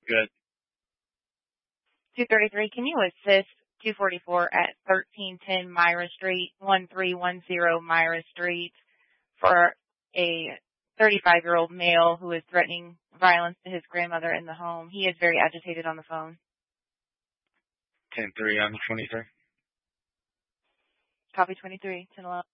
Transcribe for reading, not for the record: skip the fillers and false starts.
Good. 233, can you assist 244 at 1310 Myra Street, 1310 Myra Street, for a 35-year-old male who is threatening violence to his grandmother in the home. He is very agitated on the phone. 10-3 on the 23. Copy 23, 1011.